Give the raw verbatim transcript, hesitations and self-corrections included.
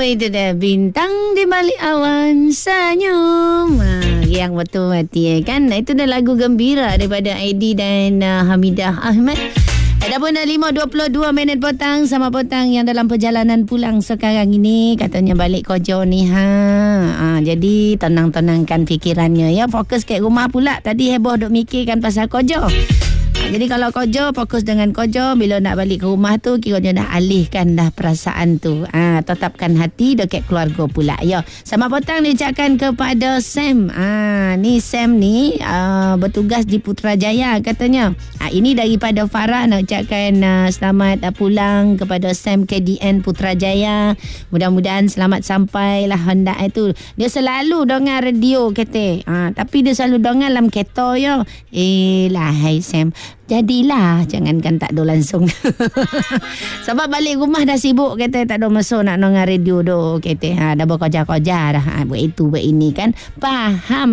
itu dah bintang di balik awan senyum. Ha, yang betul mati eh, kan. Itu dah lagu gembira daripada Aidi dan uh, Hamidah Ahmad. Dah pun dah lima dua puluh dua minit petang. Sama petang yang dalam perjalanan pulang sekarang ini. Katanya balik kerja ni ha. ha jadi tenang-tenangkan fikirannya ya. Fokus kat rumah pula. Tadi heboh duk mikirkan pasal kerja. Jadi kalau kerja, fokus dengan kerja. Bila nak balik ke rumah tu, kiranya dah alihkan dah perasaan tu. Ah, tetapkan hati dekat keluarga pula. Ya, selamat petang diucapkan kepada Sam. Ah, ni Sam ni uh, bertugas di Putrajaya katanya. Ah, ini daripada Farah nak ucapkan uh, selamat uh, pulang kepada Sam K D N Putrajaya. Mudah-mudahan selamat sampai lah hendak itu. Dia selalu dengar radio kata. Ah, tapi dia selalu dengar dalam kereta ya. Eh lah, hai Sam. Jadilah, jangankan tak ada langsung. Sebab balik rumah dah sibuk kata tak ada masa nak dengar radio doh kata. Ha, dah bekerja-kerja dah. Ha, buat itu buat ini kan. Faham.